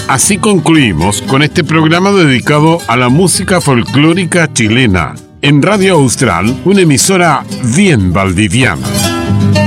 Así concluimos con este programa dedicado a la música folclórica chilena en Radio Austral, una emisora bien valdiviana.